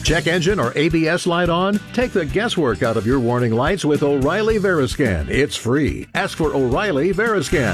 Check engine or ABS light on? Take the guesswork out of your warning lights with O'Reilly Veriscan. It's free. Ask for O'Reilly Veriscan.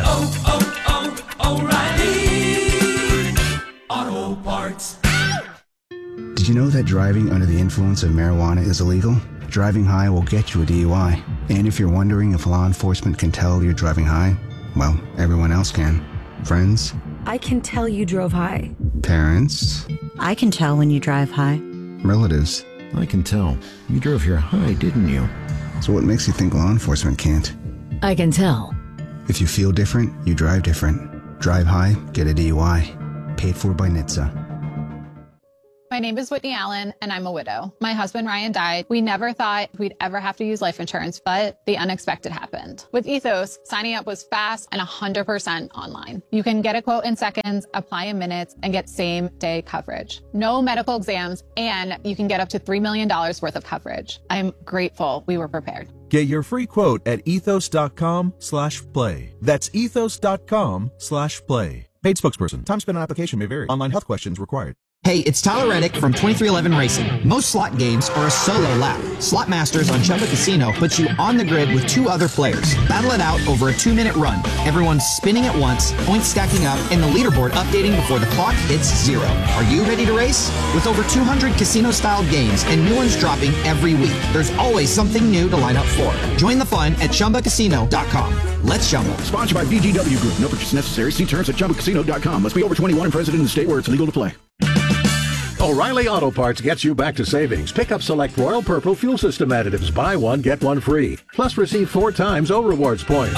O'Reilly Auto Parts. Did you know that driving under the influence of marijuana is illegal? Driving high will get you a DUI. And if you're wondering if law enforcement can tell you're driving high, well, everyone else can. Friends? I can tell you drove high. Parents? I can tell when you drive high. Relatives? I can tell. You drove here high, didn't you? So what makes you think law enforcement can't? I can tell. If you feel different, you drive different. Drive high, get a DUI. Paid for by NHTSA. My name is Whitney Allen, and I'm a widow. My husband, Ryan, died. We never thought we'd ever have to use life insurance, but the unexpected happened. With Ethos, signing up was fast and 100% online. You can get a quote in seconds, apply in minutes, and get same-day coverage. No medical exams, and you can get up to $3 million worth of coverage. I'm grateful we were prepared. Get your free quote at ethos.com/play. That's ethos.com/play. Paid spokesperson. Time spent on application may vary. Online health questions required. Hey, it's Tyler Reddick from 2311 Racing. Most slot games are a solo lap. Slot Masters on Chumba Casino puts you on the grid with two other players. Battle it out over a 2-minute run. Everyone's spinning at once, points stacking up, and the leaderboard updating before the clock hits 0. Are you ready to race? With over 200 casino-style games and new ones dropping every week, there's always something new to line up for. Join the fun at ChumbaCasino.com. Let's Chumba. Sponsored by VGW Group. No purchase necessary. See terms at ChumbaCasino.com. Must be over 21 and present in the state where it's legal to play. O'Reilly Auto Parts gets you back to savings. Pick up select Royal Purple fuel system additives. Buy one, get one free. Plus receive 4 times O-Rewards points.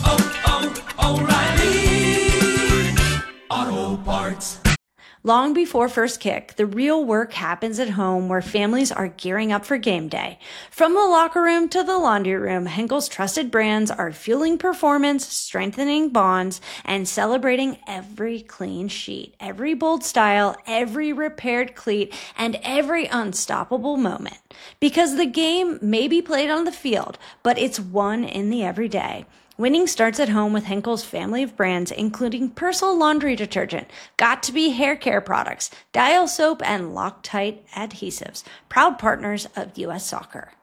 O'Reilly Auto Parts. Long before first kick, the real work happens at home where families are gearing up for game day. From the locker room to the laundry room, Henkel's trusted brands are fueling performance, strengthening bonds, and celebrating every clean sheet, every bold style, every repaired cleat, and every unstoppable moment. Because the game may be played on the field, but it's won in the everyday. Winning starts at home with Henkel's family of brands, including Persil laundry detergent, Got2b hair care products, Dial soap, and Loctite adhesives. Proud partners of U.S. Soccer.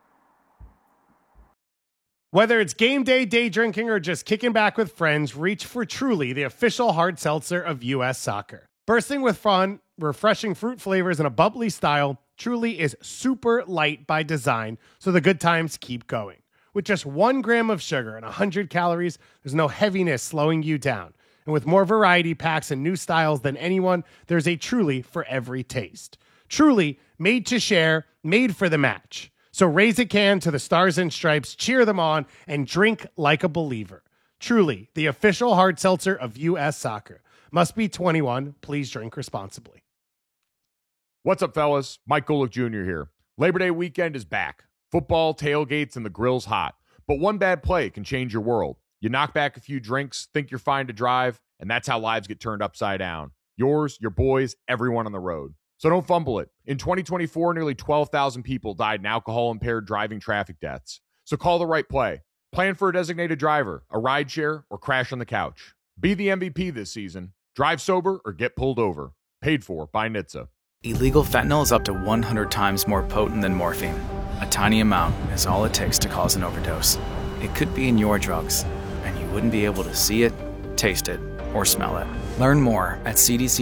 Whether it's game day, day drinking, or just kicking back with friends, reach for Truly, the official hard seltzer of U.S. Soccer. Bursting with fun, refreshing fruit flavors, and a bubbly style, Truly is super light by design, so the good times keep going. With just 1 gram of sugar and 100 calories, there's no heaviness slowing you down. And with more variety packs and new styles than anyone, there's a Truly for every taste. Truly, made to share, made for the match. So raise a can to the Stars and Stripes, cheer them on, and drink like a believer. Truly, the official hard seltzer of U.S. Soccer. Must be 21. Please drink responsibly. What's up, fellas? Mike Golick Jr. here. Labor Day weekend is back. Football, tailgates, and the grill's hot. But one bad play can change your world. You knock back a few drinks, think you're fine to drive, and that's how lives get turned upside down. Yours, your boys, everyone on the road. So don't fumble it. In 2024, nearly 12,000 people died in alcohol-impaired driving traffic deaths. So call the right play. Plan for a designated driver, a rideshare, or crash on the couch. Be the MVP this season. Drive sober or get pulled over. Paid for by NHTSA. Illegal fentanyl is up to 100 times more potent than morphine. A tiny amount is all it takes to cause an overdose. It could be in your drugs, and you wouldn't be able to see it, taste it, or smell it. Learn more at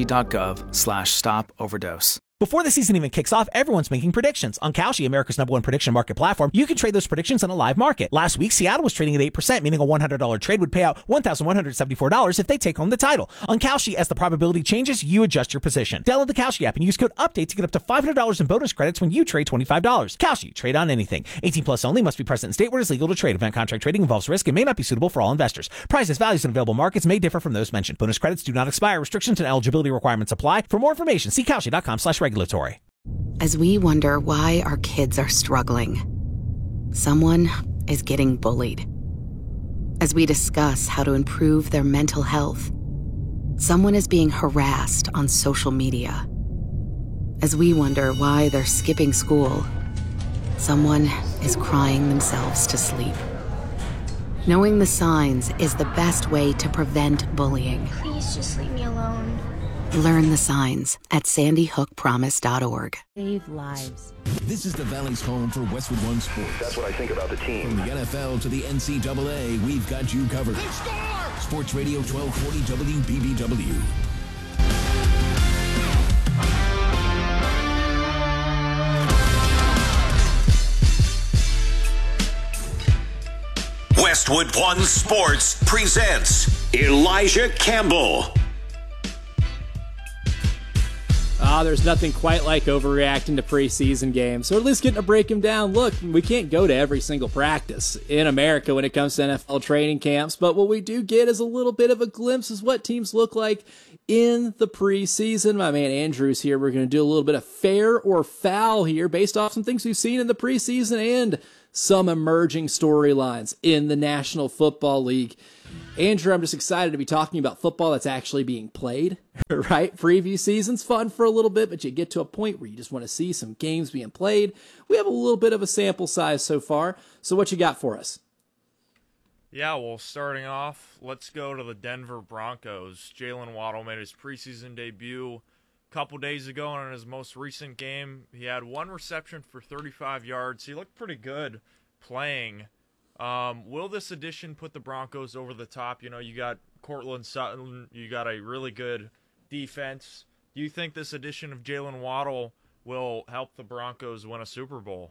cdc.gov/stop-overdose. Before the season even kicks off, everyone's making predictions. On Kalshi, America's #1 prediction market platform, you can trade those predictions on a live market. Last week, Seattle was trading at 8%, meaning a $100 trade would pay out $1,174 if they take home the title. On Kalshi, as the probability changes, you adjust your position. Download the Kalshi app and use code UPDATE to get up to $500 in bonus credits when you trade $25. Kalshi, trade on anything. 18 plus only, must be present in state where it is legal to trade. Event contract trading involves risk and may not be suitable for all investors. Prices, values, and available markets may differ from those mentioned. Bonus credits do not expire. Restrictions and eligibility requirements apply. For more information, see Kalshi.com/regulatory. As we wonder why our kids are struggling, someone is getting bullied. As we discuss how to improve their mental health, someone is being harassed on social media. As we wonder why they're skipping school, someone is crying themselves to sleep. Knowing the signs is the best way to prevent bullying. Please just leave me alone. Learn the signs at sandyhookpromise.org. Save lives. This is the Valley's home for Westwood One Sports. That's what I think about the team. From the NFL to the NCAA, we've got you covered. They score! Sports Radio 1240 WBBW. Westwood One Sports presents Elijah Campbell. There's nothing quite like overreacting to preseason games, or at least getting to break them down. Look, we can't go to every single practice in America when it comes to NFL training camps, but what we do get is a little bit of a glimpse of what teams look like in the preseason. My man Andrew's here. We're going to do a little bit of fair or foul here based off some things we've seen in the preseason and some emerging storylines in the National Football League. Andrew, I'm just excited to be talking about football that's actually being played, right? Preview season's fun for a little bit, but you get to a point where you just want to see some games being played. We have a little bit of a sample size so far. So what you got for us? Yeah, well, starting off, let's go to the Denver Broncos. Jalen Waddle made his preseason debut a couple days ago, and in his most recent game, he had one reception for 35 yards. He looked pretty good playing. Will this addition put the Broncos over the top? You know, you got Courtland Sutton, you got a really good defense. Do you think this addition of Jalen Waddle will help the Broncos win a Super Bowl?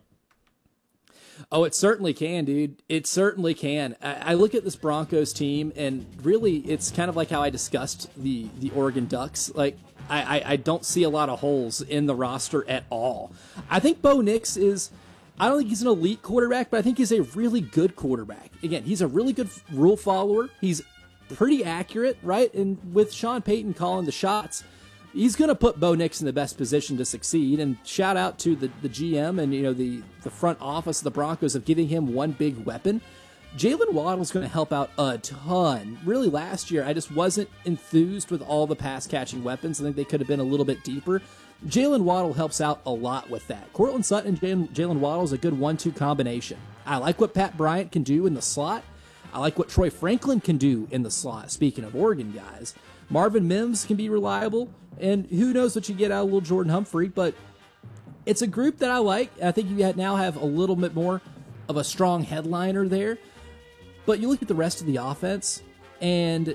Oh, it certainly can, dude. It certainly can. I look at this Broncos team, and really it's kind of like how I discussed the Oregon Ducks. Like, I don't see a lot of holes in the roster at all. I think Bo Nix is... I don't think he's an elite quarterback, but I think he's a really good quarterback. Again, he's a really good rule follower. He's pretty accurate, right? And with Sean Payton calling the shots, he's going to put Bo Nix in the best position to succeed. And shout out to the GM and the front office of the Broncos of giving him one big weapon. Jalen Waddle's going to help out a ton. Really, last year, I just wasn't enthused with all the pass-catching weapons. I think they could have been a little bit deeper. Jalen Waddle helps out a lot with that. Courtland Sutton and Jalen Waddle is a good 1-2 combination. I like what Pat Bryant can do in the slot. I like what Troy Franklin can do in the slot, speaking of Oregon guys. Marvin Mims can be reliable, and who knows what you get out of little Jordan Humphrey, but it's a group that I like. I think you now have a little bit more of a strong headliner there. But you look at the rest of the offense, and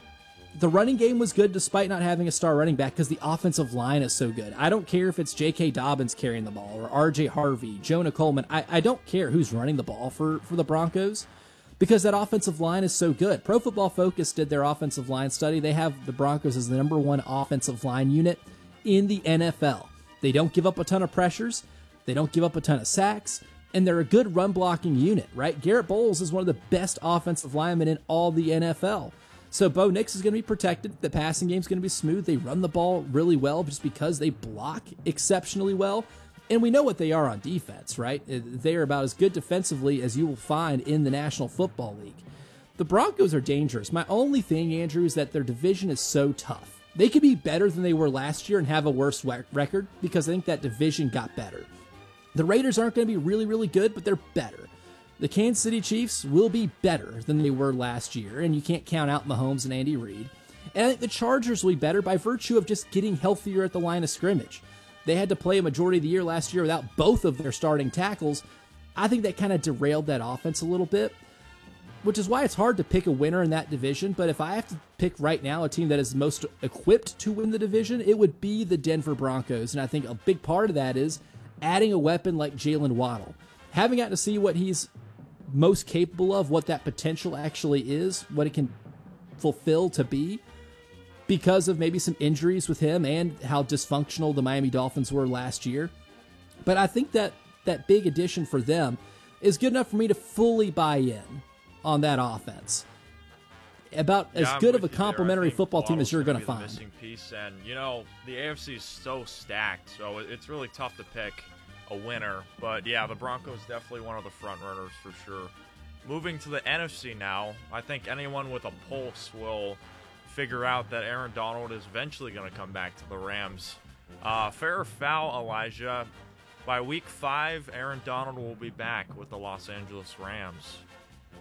the running game was good despite not having a star running back because the offensive line is so good. I don't care if it's J.K. Dobbins carrying the ball or R.J. Harvey, Jonah Coleman. I don't care who's running the ball for the Broncos because that offensive line is so good. Pro Football Focus did their offensive line study. They have the Broncos as the number one offensive line unit in the NFL. They don't give up a ton of pressures. They don't give up a ton of sacks. And they're a good run-blocking unit, right? Garrett Bowles is one of the best offensive linemen in all the NFL. So Bo Nix is going to be protected. The passing game is going to be smooth. They run the ball really well just because they block exceptionally well. And we know what they are on defense, right? They are about as good defensively as you will find in the National Football League. The Broncos are dangerous. My only thing, Andrew, is that their division is so tough. They could be better than they were last year and have a worse record because I think that division got better. The Raiders aren't going to be really, really good, but they're better. The Kansas City Chiefs will be better than they were last year, and you can't count out Mahomes and Andy Reid. And I think the Chargers will be better by virtue of just getting healthier at the line of scrimmage. They had to play a majority of the year last year without both of their starting tackles. I think that kind of derailed that offense a little bit, which is why it's hard to pick a winner in that division. But if I have to pick right now a team that is most equipped to win the division, it would be the Denver Broncos. And I think a big part of that is adding a weapon like Jalen Waddle. Having got to see what he's most capable of, what that potential actually is, what it can fulfill to be, because of maybe some injuries with him and how dysfunctional the Miami Dolphins were last year. But I think that big addition for them is good enough for me to fully buy in on that offense. About as good of a complementary football team as you're going to find. Missing piece, and the AFC is so stacked, so it's really tough to pick a winner. But yeah, the Broncos definitely one of the front runners for sure. Moving to the NFC now, I think anyone with a pulse will figure out that Aaron Donald is eventually going to come back to the Rams. Fair or foul, Elijah? By week 5, Aaron Donald will be back with the Los Angeles Rams.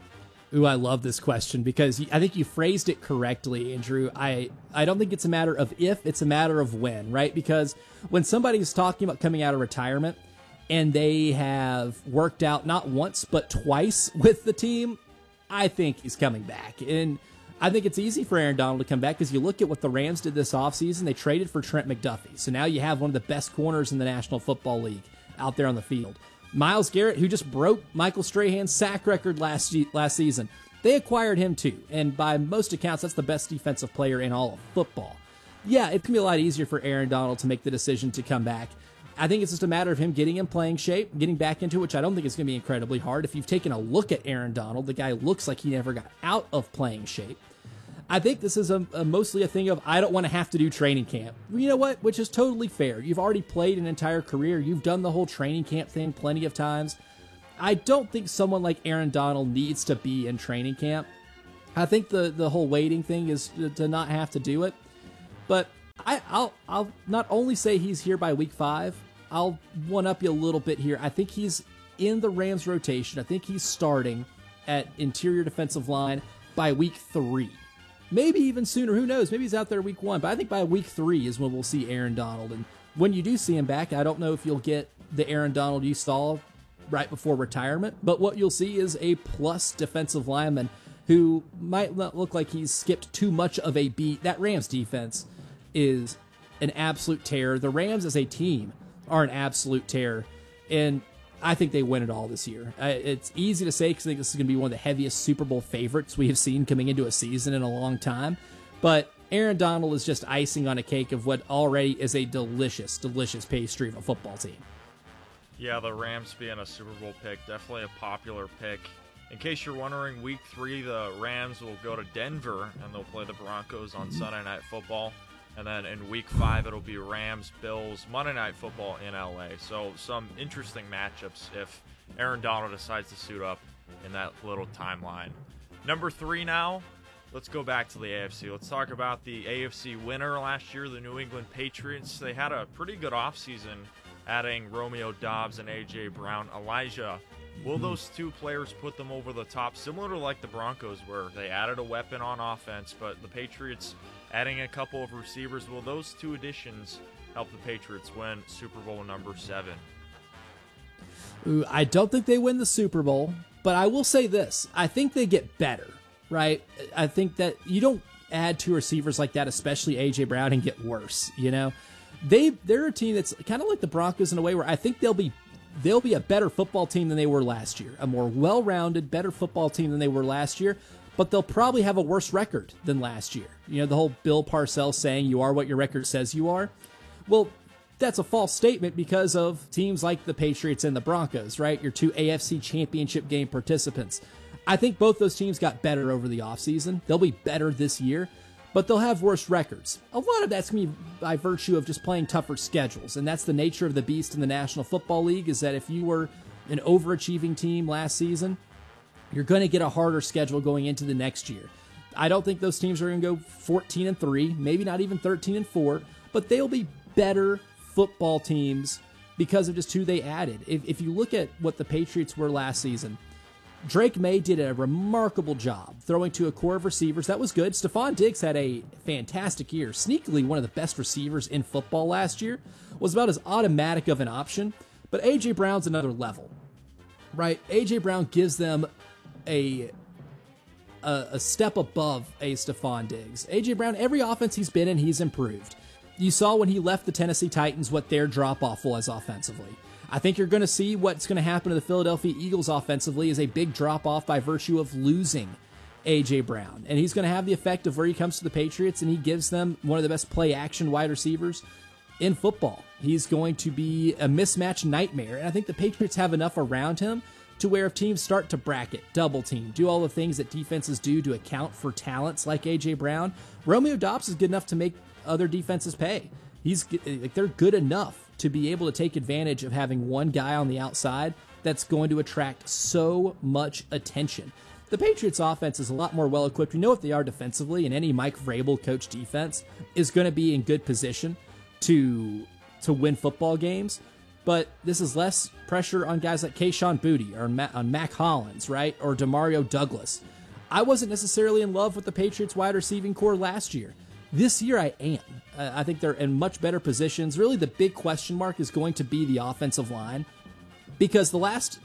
Ooh, I love this question because I think you phrased it correctly, Andrew. I don't think it's a matter of if, it's a matter of when, right? Because when somebody's talking about coming out of retirement and they have worked out not once but twice with the team, I think he's coming back. And I think it's easy for Aaron Donald to come back because you look at what the Rams did this offseason. They traded for Trent McDuffie. So now you have one of the best corners in the National Football League out there on the field. Myles Garrett, who just broke Michael Strahan's sack record last season, they acquired him too. And by most accounts, that's the best defensive player in all of football. Yeah, it can be a lot easier for Aaron Donald to make the decision to come back. I think it's just a matter of him getting in playing shape, getting back into it, which I don't think is going to be incredibly hard. If you've taken a look at Aaron Donald, the guy looks like he never got out of playing shape. I think this is mostly a thing of, I don't want to have to do training camp. You know what? Which is totally fair. You've already played an entire career. You've done the whole training camp thing plenty of times. I don't think someone like Aaron Donald needs to be in training camp. I think the whole waiting thing is to not have to do it. But I'll not only say he's here by week 5, I'll one-up you a little bit here. I think he's in the Rams rotation. I think he's starting at interior defensive line by week 3. Maybe even sooner. Who knows? Maybe he's out there week 1. But I think by week 3 is when we'll see Aaron Donald. And when you do see him back, I don't know if you'll get the Aaron Donald you saw right before retirement. But what you'll see is a plus defensive lineman who might not look like he's skipped too much of a beat. That Rams defense is an absolute terror. The Rams as a team are an absolute terror. And I think they win it all this year. It's easy to say because I think this is going to be one of the heaviest Super Bowl favorites we have seen coming into a season in a long time. But Aaron Donald is just icing on a cake of what already is a delicious, delicious pastry of a football team. Yeah, the Rams being a Super Bowl pick, definitely a popular pick. In case you're wondering, week 3, the Rams will go to Denver, and they'll play the Broncos on Sunday Night Football. And then in week 5, it'll be Rams, Bills, Monday Night Football in LA. So some interesting matchups if Aaron Donald decides to suit up in that little timeline. Number 3 now, let's go back to the AFC. Let's talk about the AFC winner last year, the New England Patriots. They had a pretty good offseason, adding Romeo Doubs and A.J. Brown. Elijah, will those two players put them over the top, similar to like the Broncos where they added a weapon on offense, but the Patriots adding a couple of receivers? Will those two additions help the Patriots win Super Bowl number 7? Ooh, I don't think they win the Super Bowl, but I will say this. I think they get better, right? I think that you don't add 2 receivers like that, especially A.J. Brown, and get worse, you know? They're a team that's kind of like the Broncos in a way where I think they'll be a better football team than they were last year. A more well-rounded, better football team than they were last year. But they'll probably have a worse record than last year. You know, the whole Bill Parcells saying you are what your record says you are. Well, that's a false statement because of teams like the Patriots and the Broncos, right? Your 2 AFC Championship game participants. I think both those teams got better over the offseason. They'll be better this year, but they'll have worse records. A lot of that's going to be by virtue of just playing tougher schedules, and that's the nature of the beast in the National Football League, is that if you were an overachieving team last season, you're going to get a harder schedule going into the next year. I don't think those teams are going to go 14-3, maybe not even 13-4, but they'll be better football teams because of just who they added. If you look at what the Patriots were last season, Drake May did a remarkable job throwing to a core of receivers. That was good. Stephon Diggs had a fantastic year. Sneakily, one of the best receivers in football last year. Was about as automatic of an option. But A.J. Brown's another level, right? A.J. Brown gives them a step above a Stephon Diggs. A.J. Brown, every offense he's been in, he's improved. You saw when he left the Tennessee Titans what their drop-off was offensively. I think you're going to see what's going to happen to the Philadelphia Eagles offensively is a big drop-off by virtue of losing A.J. Brown. And he's going to have the effect of where he comes to the Patriots, and he gives them one of the best play-action wide receivers in football. He's going to be a mismatch nightmare, and I think the Patriots have enough around him to where if teams start to bracket, double team, do all the things that defenses do to account for talents like A.J. Brown, Romeo Doubs is good enough to make other defenses pay. They're good enough to be able to take advantage of having one guy on the outside that's going to attract so much attention. The Patriots offense is a lot more well-equipped. We know what they are defensively, and any Mike Vrabel coach defense is going to be in good position to win football games. But this is less pressure on guys like Kayshon Boutte or on Mac Hollins, right? Or Demario Douglas. I wasn't necessarily in love with the Patriots wide receiving core last year. This year I am. I think they're in much better positions. Really, the big question mark is going to be the offensive line, because the last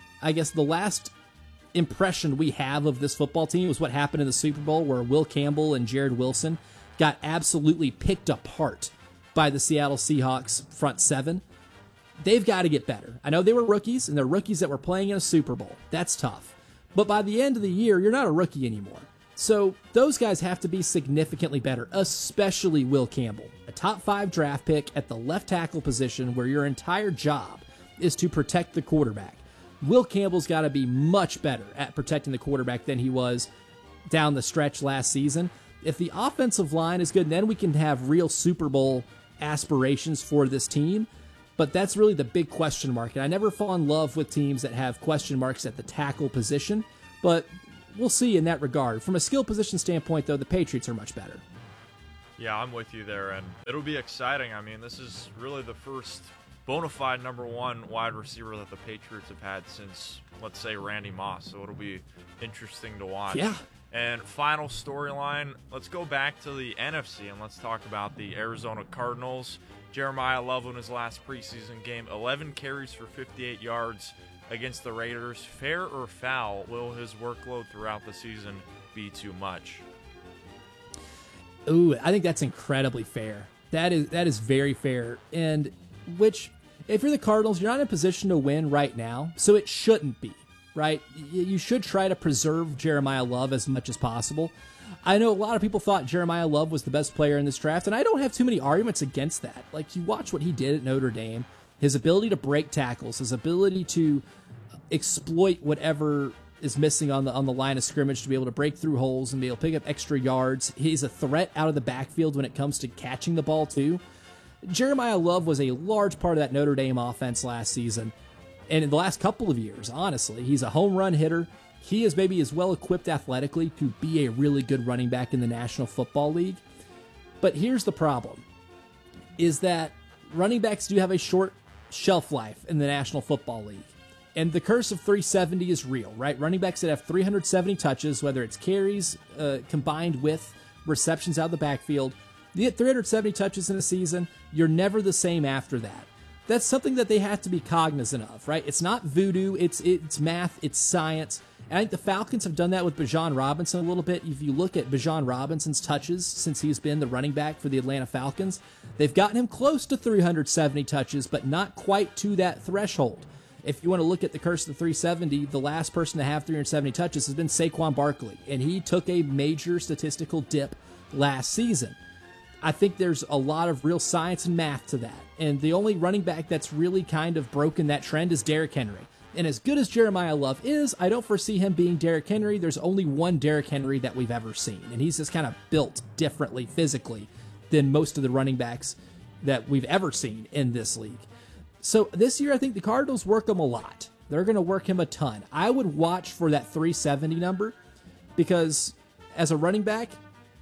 impression we have of this football team was what happened in the Super Bowl, where Will Campbell and Jared Wilson got absolutely picked apart by the Seattle Seahawks front seven. They've got to get better. I know they were rookies, and they're rookies that were playing in a Super Bowl. That's tough. But by the end of the year, you're not a rookie anymore. So those guys have to be significantly better, especially Will Campbell, a top 5 draft pick at the left tackle position where your entire job is to protect the quarterback. Will Campbell's got to be much better at protecting the quarterback than he was down the stretch last season. If the offensive line is good, then we can have real Super Bowl aspirations for this team. But that's really the big question mark. And I never fall in love with teams that have question marks at the tackle position. But we'll see in that regard. From a skill position standpoint, though, the Patriots are much better. Yeah, I'm with you there. And it'll be exciting. I mean, this is really the first bona fide number 1 wide receiver that the Patriots have had since, let's say, Randy Moss. So it'll be interesting to watch. Yeah. And final storyline, let's go back to the NFC and let's talk about the Arizona Cardinals. Jeremiah Love in his last preseason game, 11 carries for 58 yards against the Raiders. Fair or foul? Will his workload throughout the season be too much? Ooh, I think that's incredibly fair. That is very fair. And which, if you're the Cardinals, you're not in a position to win right now, so it shouldn't be, right? You should try to preserve Jeremiah Love as much as possible. I know a lot of people thought Jeremiah Love was the best player in this draft, and I don't have too many arguments against that. Like, you watch what he did at Notre Dame, his ability to break tackles, his ability to exploit whatever is missing on the line of scrimmage to be able to break through holes and be able to pick up extra yards. He's a threat out of the backfield when it comes to catching the ball, too. Jeremiah Love was a large part of that Notre Dame offense last season. And in the last couple of years, honestly, he's a home run hitter. He is maybe as well equipped athletically to be a really good running back in the National Football League. But here's the problem, is that running backs do have a short shelf life in the National Football League. And the curse of 370 is real, right? Running backs that have 370 touches, whether it's carries combined with receptions out of the backfield, you get 370 touches in a season, you're never the same after that. That's something that they have to be cognizant of, right? It's not voodoo, it's math, it's science. And I think the Falcons have done that with Bijan Robinson a little bit. If you look at Bijan Robinson's touches since he's been the running back for the Atlanta Falcons, they've gotten him close to 370 touches, but not quite to that threshold. If you want to look at the curse of the 370, the last person to have 370 touches has been Saquon Barkley, and he took a major statistical dip last season. I think there's a lot of real science and math to that. And the only running back that's really kind of broken that trend is Derrick Henry. And as good as Jeremiah Love is, I don't foresee him being Derrick Henry. There's only one Derrick Henry that we've ever seen. And he's just kind of built differently physically than most of the running backs that we've ever seen in this league. So this year, I think the Cardinals work him a lot. They're going to work him a ton. I would watch for that 370 number because as a running back,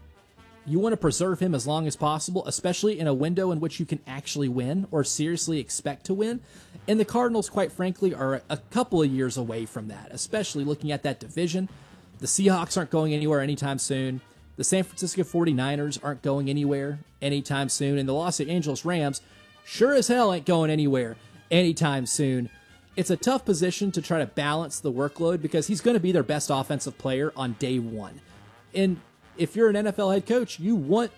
you want to preserve him as long as possible, especially in a window in which you can actually win or seriously expect to win. And the Cardinals, quite frankly, are a couple of years away from that, especially looking at that division. The Seahawks aren't going anywhere anytime soon. The San Francisco 49ers aren't going anywhere anytime soon. And the Los Angeles Rams sure as hell ain't going anywhere anytime soon. It's a tough position to try to balance the workload because he's going to be their best offensive player on day one. And if you're an NFL head coach, you want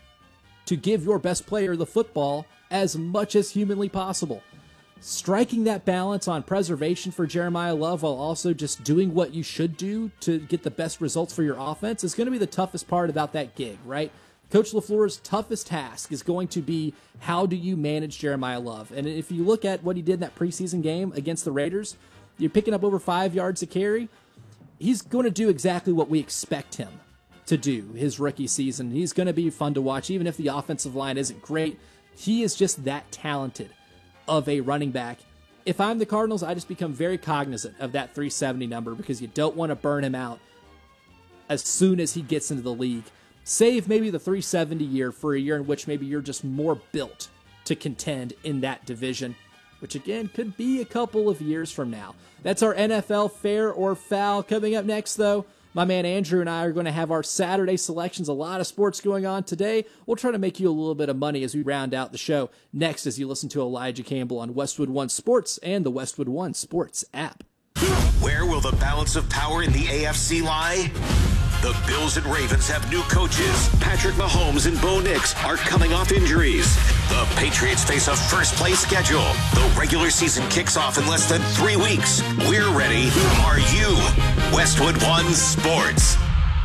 to give your best player the football as much as humanly possible. Striking that balance on preservation for Jeremiah Love while also just doing what you should do to get the best results for your offense is going to be the toughest part about that gig, right? Coach LaFleur's toughest task is going to be how do you manage Jeremiah Love? And if you look at what he did in that preseason game against the Raiders, you're picking up over 5 yards a carry. He's going to do exactly what we expect him to do his rookie season. He's going to be fun to watch, even if the offensive line isn't great. He is just that talented of a running back. If I'm the Cardinals, I just become very cognizant of that 370 number because you don't want to burn him out as soon as he gets into the league. Save maybe the 370 year for a year in which maybe you're just more built to contend in that division, which again could be a couple of years from now. That's our NFL Fair or Foul. Coming up next, though, My man Andrew and I are going to have our Saturday selections. A lot of sports going on today. We'll try to make you a little bit of money as we round out the show. Next, as you listen to Elijah Campbell on Westwood One Sports and the Westwood One Sports app. Where will the balance of power in the AFC lie? The Bills and Ravens have new coaches. Patrick Mahomes and Bo Nix are coming off injuries. The Patriots face a first-place schedule. The regular season kicks off in less than 3 weeks. We're ready. Are you? Westwood One Sports.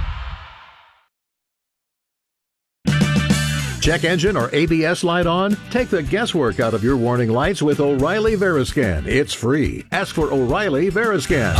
Check engine or ABS light on? Take the guesswork out of your warning lights with O'Reilly Veriscan. It's free. Ask for O'Reilly Veriscan.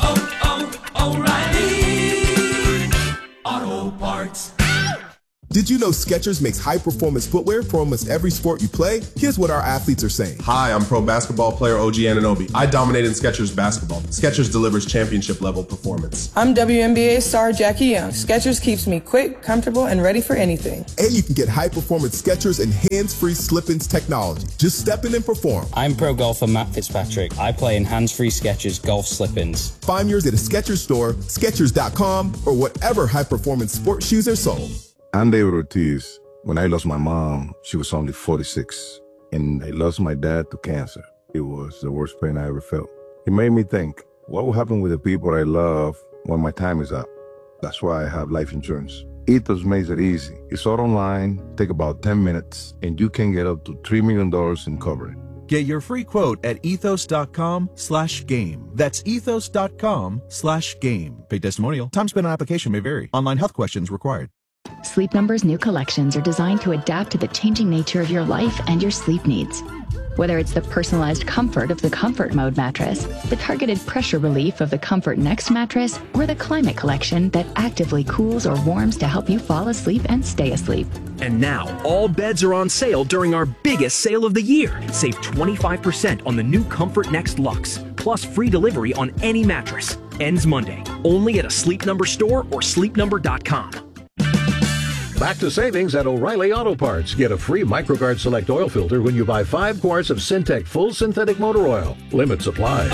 O'Reilly Auto Parts. Did you know Skechers makes high-performance footwear for almost every sport you play? Here's what our athletes are saying. Hi, I'm pro basketball player OG Anunoby. I dominate in Skechers basketball. Skechers delivers championship-level performance. I'm WNBA star Jackie Young. Skechers keeps me quick, comfortable, and ready for anything. And you can get high-performance Skechers and hands-free slip-ins technology. Just step in and perform. I'm pro golfer Matt Fitzpatrick. I play in hands-free Skechers golf slip-ins. Find yours at a Skechers store, Skechers.com, or whatever high-performance sports shoes are sold. I'm David Ortiz. When I lost my mom, she was only 46, and I lost my dad to cancer. It was the worst pain I ever felt. It made me think, what will happen with the people I love when my time is up? That's why I have life insurance. Ethos makes it easy. It's all online, take about 10 minutes, and you can get up to $3 million in coverage. Get your free quote at ethos.com/game. That's ethos.com/game. Paid testimonial. Time spent on application may vary. Online health questions required. Sleep Number's new collections are designed to adapt to the changing nature of your life and your sleep needs. Whether it's the personalized comfort of the Comfort Mode mattress, the targeted pressure relief of the Comfort Next mattress, or the Climate Collection that actively cools or warms to help you fall asleep and stay asleep. And now, all beds are on sale during our biggest sale of the year. Save 25% on the new Comfort Next Luxe, plus free delivery on any mattress. Ends Monday. Only at a Sleep Number store or sleepnumber.com. Back to savings at O'Reilly Auto Parts. Get a free MicroGuard Select oil filter when you buy 5 quarts of Syntec full synthetic motor oil. Limits apply.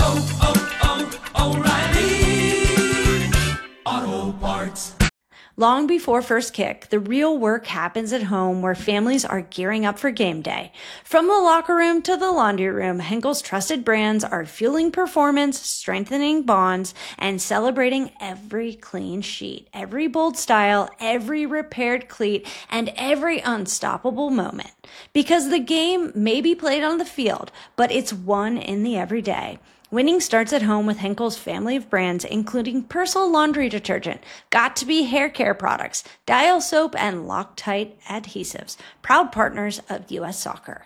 O'Reilly Auto Parts. Long before first kick, the real work happens at home where families are gearing up for game day. From the locker room to the laundry room, Henkel's trusted brands are fueling performance, strengthening bonds, and celebrating every clean sheet, every bold style, every repaired cleat, and every unstoppable moment. Because the game may be played on the field, but it's won in the everyday. Winning starts at home with Henkel's family of brands, including Persil laundry detergent, Got2b hair care products, Dial soap, and Loctite adhesives, proud partners of U.S. Soccer.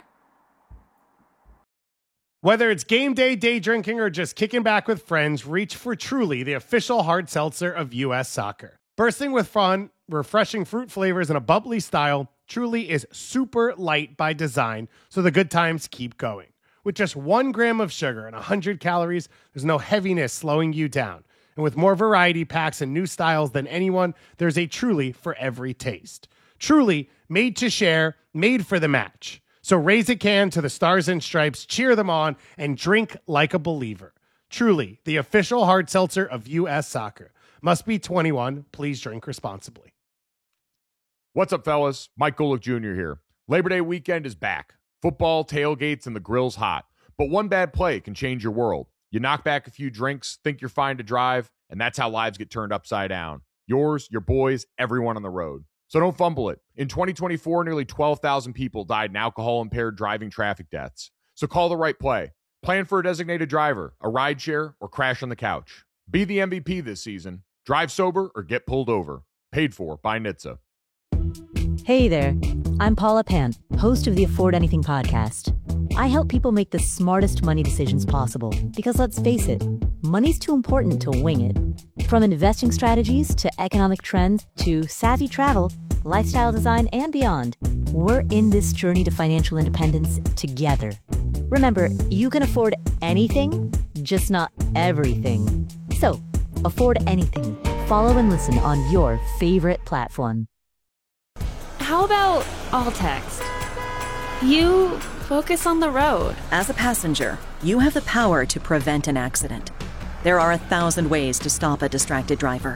Whether it's game day, day drinking, or just kicking back with friends, reach for Truly, the official hard seltzer of U.S. Soccer. Bursting with fun, refreshing fruit flavors, and a bubbly style, Truly is super light by design, so the good times keep going. With just 1 gram of sugar and 100 calories, there's no heaviness slowing you down. And with more variety packs and new styles than anyone, there's a Truly for every taste. Truly, made to share, made for the match. So raise a can to the Stars and Stripes, cheer them on, and drink like a believer. Truly, the official hard seltzer of U.S. Soccer. Must be 21. Please drink responsibly. What's up, fellas? Mike Golick Jr. here. Labor Day weekend is back. Football, tailgates, and the grill's hot. But one bad play can change your world. You knock back a few drinks, think you're fine to drive, and that's how lives get turned upside down. Yours, your boys, everyone on the road. So don't fumble it. In 2024, nearly 12,000 people died in alcohol-impaired driving traffic deaths. So call the right play. Plan for a designated driver, a rideshare, or crash on the couch. Be the MVP this season. Drive sober or get pulled over. Paid for by NHTSA. Hey there, I'm Paula Pant, host of the Afford Anything podcast. I help people make the smartest money decisions possible because let's face it, money's too important to wing it. From investing strategies to economic trends to savvy travel, lifestyle design, and beyond, we're in this journey to financial independence together. Remember, you can afford anything, just not everything. So, afford anything. Follow and listen on your favorite platform. How about all text? You focus on the road. As a passenger, you have the power to prevent an accident. There are 1,000 ways to stop a distracted driver.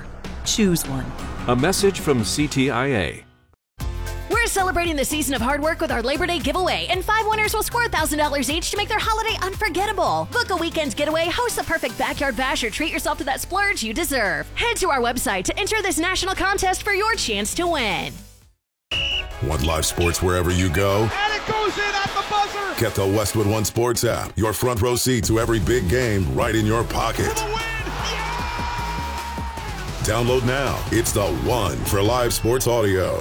Choose one. A message from CTIA. We're celebrating the season of hard work with our Labor Day giveaway, and 5 winners will score $1,000 each to make their holiday unforgettable. Book a weekend's getaway, host the perfect backyard bash, or treat yourself to that splurge you deserve. Head to our website to enter this national contest for your chance to win. Want live sports wherever you go? And it goes in at the buzzer! Get the Westwood One Sports app. Your front row seat to every big game right in your pocket. Download now. It's the one for live sports audio.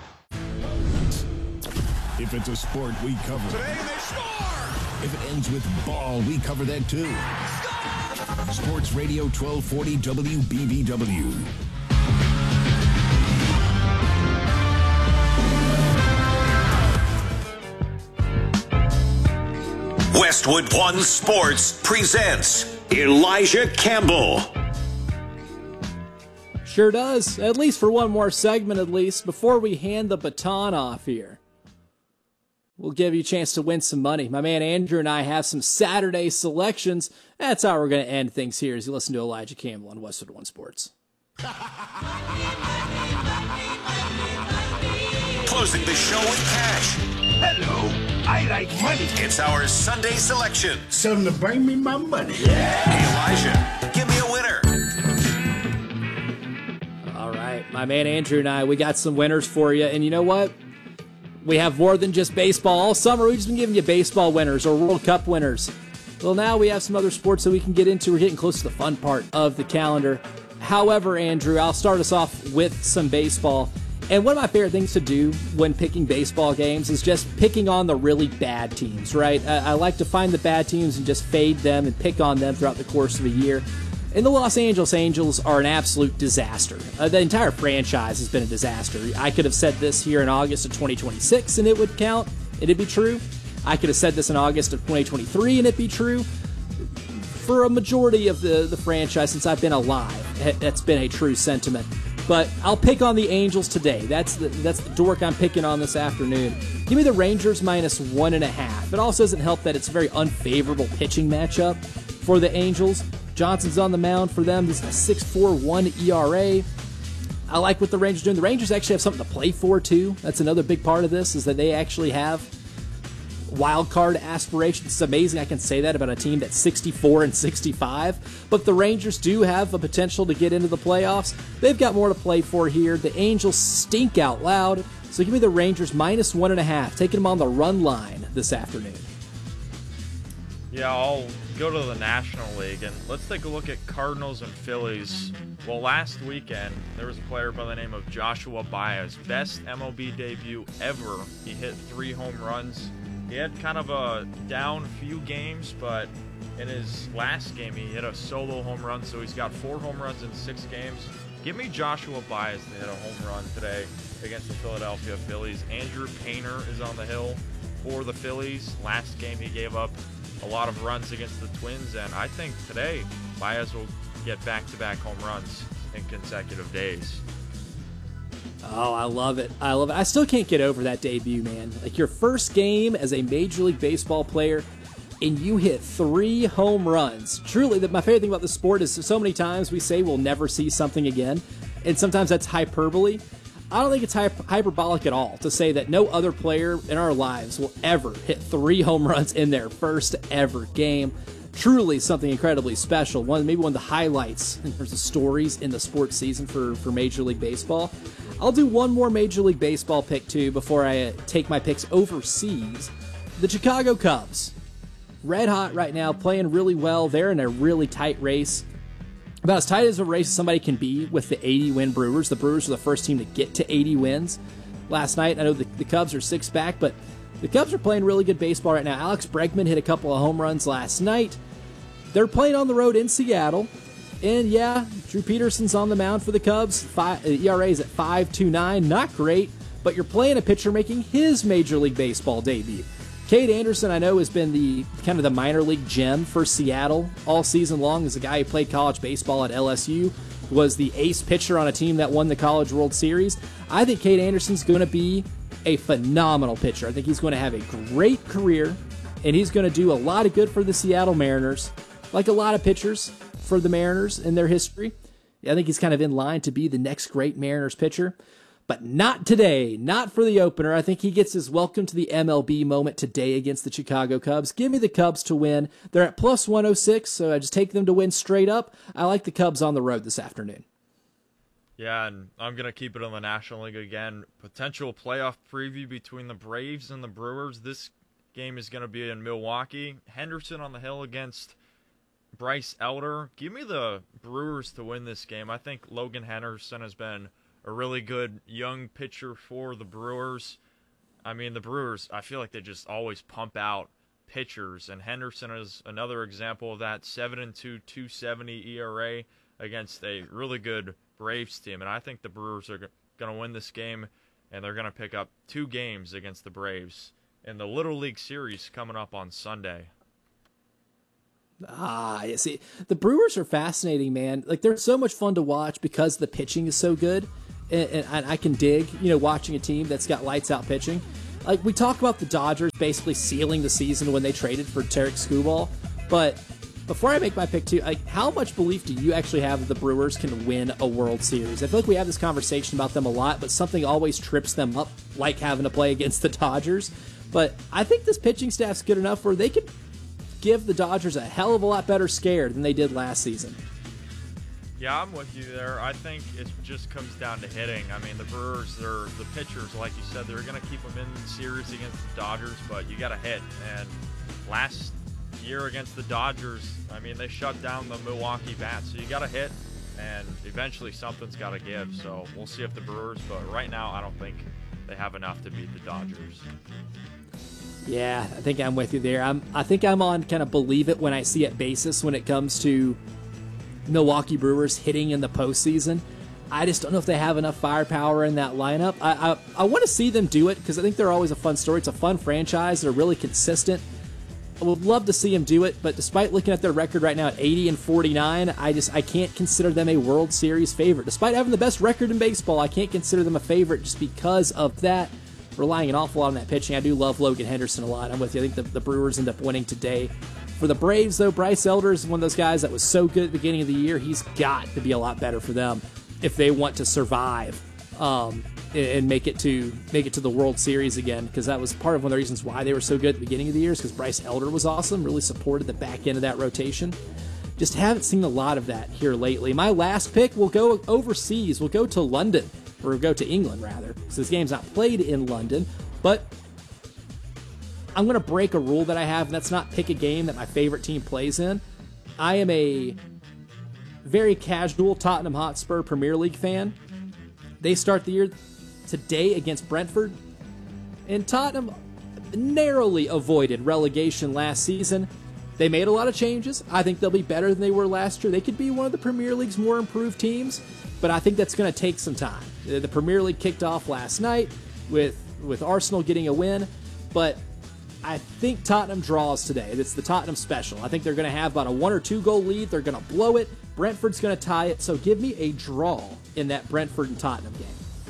If it's a sport, we cover it. Today they score! If it ends with ball, we cover that too. Score! Sports Radio 1240 WBBW. Westwood One Sports presents Elijah Campbell. Sure does, at least for one more segment at least, before we hand the baton off here. We'll give you a chance to win some money. My man Andrew and I have some Saturday selections. That's how we're going to end things here as you listen to Elijah Campbell on Westwood One Sports. Closing the show with cash. Hello, I like money. It's our Sunday selection. Something to bring me my money. Yeah. Hey, Elijah, give me a winner. All right, my man Andrew and I, we got some winners for you. And you know what? We have more than just baseball. All summer, we've just been giving you baseball winners or World Cup winners. Well, now we have some other sports that we can get into. We're getting close to the fun part of the calendar. However, Andrew, I'll start us off with some baseball. And one of my favorite things to do when picking baseball games is just picking on the really bad teams, right? I like to find the bad teams and just fade them and pick on them throughout the course of a year. And the Los Angeles Angels are an absolute disaster. The entire franchise has been a disaster. I could have said this here in August of 2026 and it would count. It'd be true. I could have said this in August of 2023 and it'd be true. For a majority of the franchise since I've been alive, that's been a true sentiment. But I'll pick on the Angels today. That's the dork I'm picking on this afternoon. Give me the Rangers minus 1.5. It also doesn't help that it's a very unfavorable pitching matchup for the Angels. Johnson's on the mound for them. This is a 6.41 ERA. I like what the Rangers are doing. The Rangers actually have something to play for, too. That's another big part of this, is that they actually have wild card aspirations. It's amazing I can say that about a team that's 64-65. But the Rangers do have a potential to get into the playoffs. They've got more to play for here. The Angels stink out loud. So give me the Rangers minus 1.5. Taking them on the run line this afternoon. Yeah, I'll go to the National League, and let's take a look at Cardinals and Phillies. Well, last weekend, there was a player by the name of Joshua Baez. Best MLB debut ever. He hit 3 home runs. He had kind of a down few games, but in his last game, he hit a solo home run, so he's got 4 home runs in 6 games. Give me Joshua Baez to hit a home run today against the Philadelphia Phillies. Andrew Painter is on the hill for the Phillies. Last game, he gave up a lot of runs against the Twins, and I think today Baez will get back-to-back home runs in consecutive days. Oh, I love it. I love it. I still can't get over that debut, man. Like, your first game as a Major League Baseball player, and you hit 3 home runs. Truly, my favorite thing about this sport is so many times we say we'll never see something again, and sometimes that's hyperbole. I don't think it's hyperbolic at all to say that no other player in our lives will ever hit 3 home runs in their first ever game. Truly something incredibly special. Maybe one of the highlights in terms of stories in the sports season for Major League Baseball. I'll do one more Major League Baseball pick, too, before I take my picks overseas. The Chicago Cubs. Red hot right now, playing really well. They're in a really tight race. About as tight as a race somebody can be with the 80-win Brewers. The Brewers are the first team to get to 80 wins last night. I know the Cubs are 6 back, but the Cubs are playing really good baseball right now. Alex Bregman hit a couple of home runs last night. They're playing on the road in Seattle. And yeah, Drew Peterson's on the mound for the Cubs. ERA is at 5.29. Not great, but you're playing a pitcher making his Major League Baseball debut. Cade Anderson, I know, has been the kind of the minor league gem for Seattle all season long. As a guy who played college baseball at LSU, was the ace pitcher on a team that won the College World Series. I think Cade Anderson's going to be a phenomenal pitcher. I think he's going to have a great career, and he's going to do a lot of good for the Seattle Mariners, like a lot of pitchers for the Mariners in their history. I think he's kind of in line to be the next great Mariners pitcher. But not today, not for the opener. I think he gets his welcome to the MLB moment today against the Chicago Cubs. Give me the Cubs to win. They're at plus 106, so I just take them to win straight up. I like the Cubs on the road this afternoon. Yeah, and I'm going to keep it in the National League again. Potential playoff preview between the Braves and the Brewers. This game is going to be in Milwaukee. Henderson on the hill against Bryce Elder. Give me the Brewers to win this game. I think Logan Henderson has been a really good young pitcher for the Brewers. I mean, the Brewers, I feel like they just always pump out pitchers, and Henderson is another example of that. 7-2, 2.70 ERA against a really good Braves team, and I think the Brewers are going to win this game, and they're going to pick up 2 games against the Braves in the Little League Series coming up on Sunday. You see, the Brewers are fascinating, man. Like, they're so much fun to watch because the pitching is so good, and I can dig, watching a team that's got lights out pitching. Like, we talk about the Dodgers basically sealing the season when they traded for Tarek Skubal, but before I make my pick too, how much belief do you actually have that the Brewers can win a World Series? I feel like we have this conversation about them a lot, but something always trips them up, like having to play against the Dodgers. But I think this pitching staff's good enough where they could give the Dodgers a hell of a lot better scare than they did last season. Yeah, I'm with you there. I think it just comes down to hitting. I mean, the Brewers, they're the pitchers, like you said, they're going to keep them in the series against the Dodgers, but you got to hit. And last year against the Dodgers, I mean, they shut down the Milwaukee bats, so you got to hit, and eventually something's got to give. So we'll see if the Brewers, but right now I don't think they have enough to beat the Dodgers. Yeah, I think I'm with you there. I think I'm on kind of believe it when I see it basis when it comes to Milwaukee Brewers hitting in the postseason. I just don't know if they have enough firepower in that lineup. I want to see them do it because I think they're always a fun story. It's a fun franchise. They're really consistent. I would love to see them do it, but despite looking at their record right now at 80-49, I can't consider them a World Series favorite. Despite having the best record in baseball, I can't consider them a favorite just because of that. Relying an awful lot on that pitching. I do love Logan Henderson a lot. I'm with you. I think the Brewers end up winning today. For the Braves, though, Bryce Elder is one of those guys that was so good at the beginning of the year. He's got to be a lot better for them if they want to survive and make it to the World Series again, because that was part of one of the reasons why they were so good at the beginning of the year, is because Bryce Elder was awesome, really supported the back end of that rotation. Just haven't seen a lot of that here lately. My last pick will go overseas. We'll go to London. Or go to England, rather, because this game's not played in London. But I'm going to break a rule that I have, and that's not pick a game that my favorite team plays in. I am a very casual Tottenham Hotspur Premier League fan. They start the year today against Brentford, and Tottenham narrowly avoided relegation last season. They made a lot of changes. I think they'll be better than they were last year. They could be one of the Premier League's more improved teams, but I think that's going to take some time. The Premier League kicked off last night with Arsenal getting a win, but I think Tottenham draws today. It's the Tottenham special. I think they're going to have about a 1 or 2 goal lead. They're going to blow it. Brentford's going to tie it, so give me a draw in that Brentford and Tottenham game.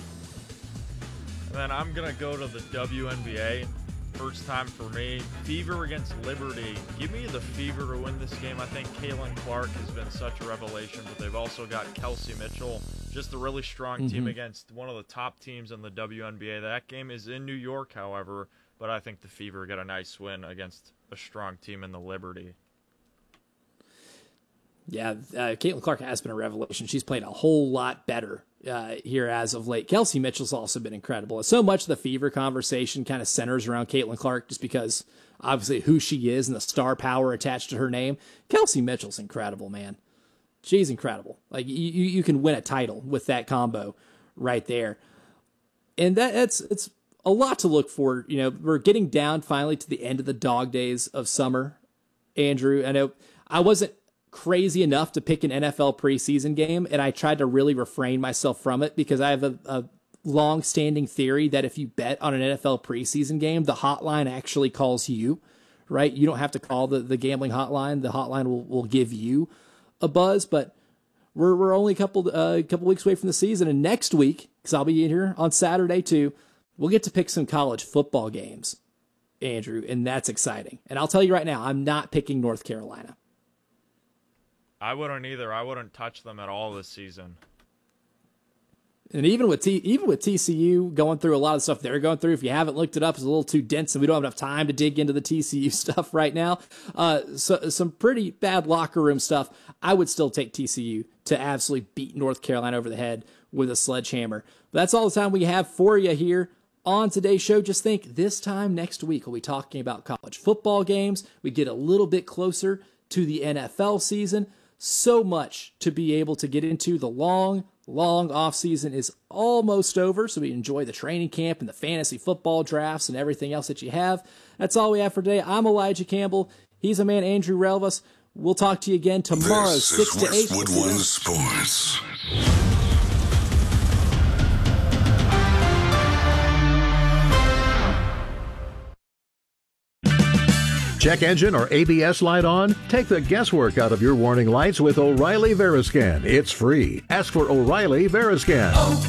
And then I'm going to go to the WNBA. First time for me. Fever against Liberty. Give me the Fever to win this game. I think Caitlin Clark has been such a revelation, but they've also got Kelsey Mitchell. Just a really strong team against one of the top teams in the WNBA. That game is in New York, however, but I think the Fever get a nice win against a strong team in the Liberty. Yeah, Caitlin Clark has been a revelation. She's played a whole lot better here as of late. Kelsey Mitchell's also been incredible. So much of the Fever conversation kind of centers around Caitlin Clark just because obviously who she is and the star power attached to her name. Kelsey Mitchell's incredible, man. She's incredible. Like you can win a title with that combo right there. And it's a lot to look for. You know, we're getting down finally to the end of the dog days of summer. Andrew, I know I wasn't crazy enough to pick an NFL preseason game, and I tried to really refrain myself from it because I have a long-standing theory that if you bet on an NFL preseason game, the hotline actually calls you, right? You don't have to call the gambling hotline. The hotline will give you a buzz, but we're only a couple weeks away from the season, and next week, because I'll be in here on Saturday too, we'll get to pick some college football games, Andrew, and that's exciting. And I'll tell you right now, I'm not picking North Carolina. I wouldn't either. I wouldn't touch them at all this season. And even with TCU going through a lot of stuff they're going through, if you haven't looked it up, it's a little too dense and we don't have enough time to dig into the TCU stuff right now. So some pretty bad locker room stuff. I would still take TCU to absolutely beat North Carolina over the head with a sledgehammer. But that's all the time we have for you here on today's show. Just think this time next week we'll be talking about college football games. We get a little bit closer to the NFL season. So much to be able to get into. The long off season is almost over, so we enjoy the training camp and the fantasy football drafts and everything else that you have. That's all we have for today. I'm Elijah Campbell. He's a man, Andrew Relvas. We'll talk to you again tomorrow, This 6 is to 8. Westwood One Sports. Check engine or ABS light on? Take the guesswork out of your warning lights with O'Reilly Veriscan. It's free. Ask for O'Reilly Veriscan.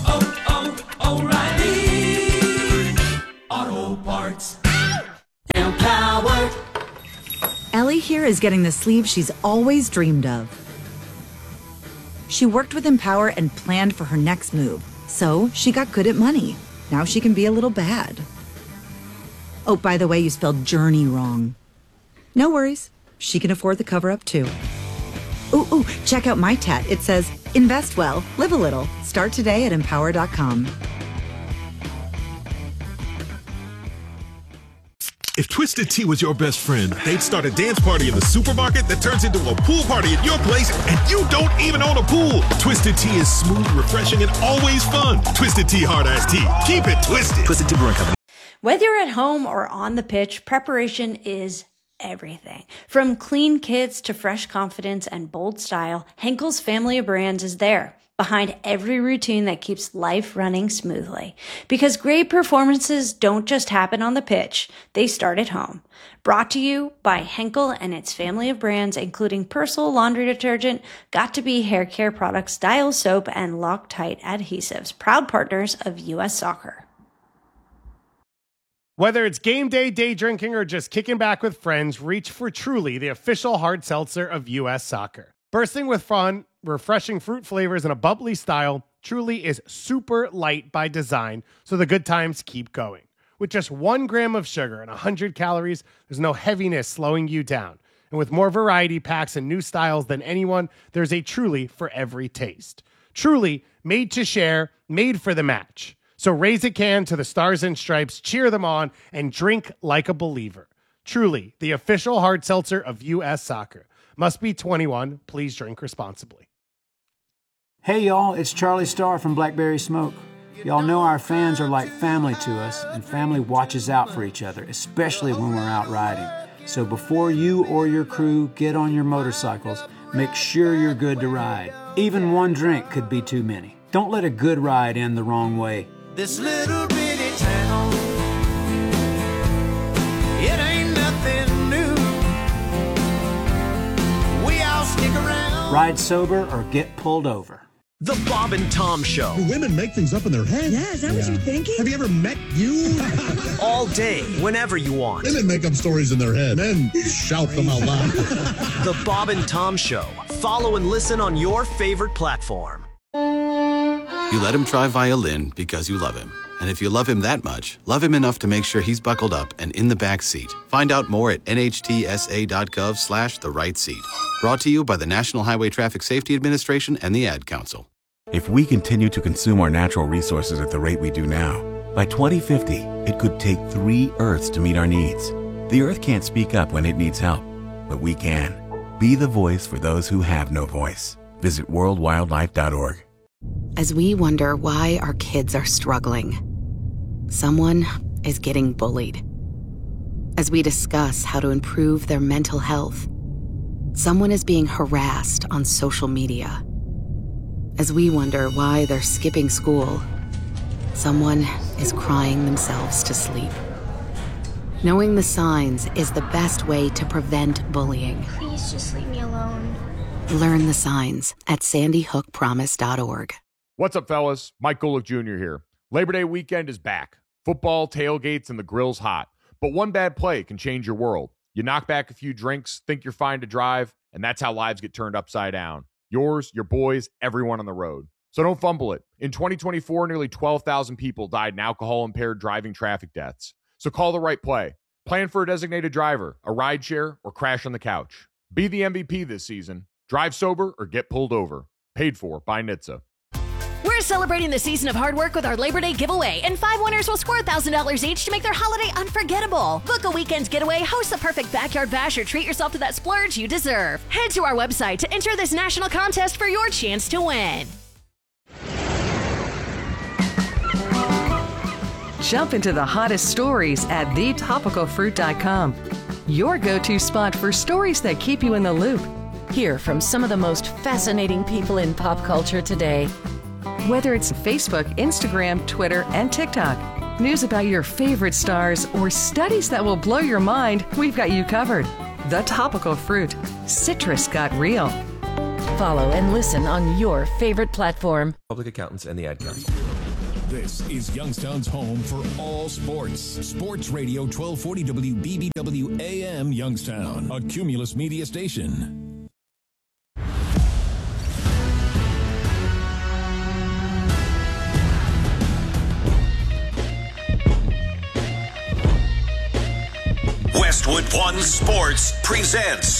O'Reilly Auto Parts. Empowered. Ellie here is getting the sleeve she's always dreamed of. She worked with Empower and planned for her next move, so she got good at money. Now she can be a little bad. Oh, by the way, you spelled journey wrong. No worries. She can afford the cover-up, too. Ooh, check out my tat. It says, invest well, live a little. Start today at Empower.com. If Twisted Tea was your best friend, they'd start a dance party in the supermarket that turns into a pool party at your place, and you don't even own a pool. Twisted Tea is smooth, refreshing, and always fun. Twisted Tea Hard Iced Tea. Keep it twisted. Twisted Tea Brewing Company. Whether you're at home or on the pitch, preparation is everything. From clean kits to fresh confidence and bold style, Henkel's family of brands is there, behind every routine that keeps life running smoothly. Because great performances don't just happen on the pitch, they start at home. Brought to you by Henkel and its family of brands, including Persil laundry detergent, Got2b hair care products, Dial soap, and Loctite adhesives, proud partners of U.S. Soccer. Whether it's game day, day drinking, or just kicking back with friends, reach for Truly, the official hard seltzer of U.S. Soccer. Bursting with fun, refreshing fruit flavors, and a bubbly style, Truly is super light by design, so the good times keep going. With just 1 gram of sugar and 100 calories, there's no heaviness slowing you down. And with more variety packs and new styles than anyone, there's a Truly for every taste. Truly, made to share, made for the match. So raise a can to the Stars and Stripes, cheer them on, and drink like a believer. Truly, the official hard seltzer of U.S. Soccer. Must be 21. Please drink responsibly. Hey, y'all, it's Charlie Starr from Blackberry Smoke. Y'all know our fans are like family to us, and family watches out for each other, especially when we're out riding. So before you or your crew get on your motorcycles, make sure you're good to ride. Even one drink could be too many. Don't let a good ride end the wrong way. This little bitty town, it ain't nothing new. We all stick around. Ride sober or get pulled over. The Bob and Tom Show. Do women make things up in their head? Yeah, is that what you're thinking? Have you ever met you? All day, whenever you want. Women make up stories in their head. Men shout them out loud. The Bob and Tom Show. Follow and listen on your favorite platform. You let him try violin because you love him. And if you love him that much, love him enough to make sure he's buckled up and in the back seat. Find out more at nhtsa.gov/the right seat. Brought to you by the National Highway Traffic Safety Administration and the Ad Council. If we continue to consume our natural resources at the rate we do now, by 2050, it could take 3 Earths to meet our needs. The Earth can't speak up when it needs help, but we can. Be the voice for those who have no voice. Visit worldwildlife.org. As we wonder why our kids are struggling, someone is getting bullied. As we discuss how to improve their mental health, someone is being harassed on social media. As we wonder why they're skipping school, someone is crying themselves to sleep. Knowing the signs is the best way to prevent bullying. Please just leave me alone. Learn the signs at sandyhookpromise.org. What's up, fellas? Mike Golick Jr. here. Labor Day weekend is back. Football, tailgates, and the grill's hot. But one bad play can change your world. You knock back a few drinks, think you're fine to drive, and that's how lives get turned upside down. Yours, your boys, everyone on the road. So don't fumble it. In 2024, nearly 12,000 people died in alcohol-impaired driving traffic deaths. So call the right play. Plan for a designated driver, a rideshare, or crash on the couch. Be the MVP this season. Drive sober or get pulled over. Paid for by NHTSA. We're celebrating the season of hard work with our Labor Day giveaway, and 5 winners will score $1,000 each to make their holiday unforgettable. Book a weekend getaway, host the perfect backyard bash, or treat yourself to that splurge you deserve. Head to our website to enter this national contest for your chance to win. Jump into the hottest stories at thetopicalfruit.com. Your go-to spot for stories that keep you in the loop. Hear from some of the most fascinating people in pop culture today. Whether it's Facebook, Instagram, Twitter, and TikTok, news about your favorite stars, or studies that will blow your mind, we've got you covered. The Topical Fruit. Citrus got real. Follow and listen on your favorite platform. Public accountants and the Ad Council. This is Youngstown's home for all sports. Sports Radio 1240 WBBW AM Youngstown, a Cumulus Media station. Westwood One Sports presents